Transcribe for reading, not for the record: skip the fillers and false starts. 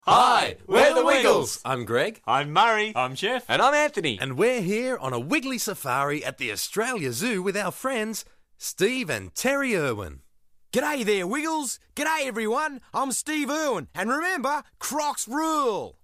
Hi, we're the Wiggles. I'm Greg. I'm Murray. I'm Jeff. And I'm Anthony. And we're here on a Wiggly safari at the Australia Zoo with our friends Steve and Terry Irwin. G'day there, Wiggles. G'day, everyone. I'm Steve Irwin. And remember, Crocs rule.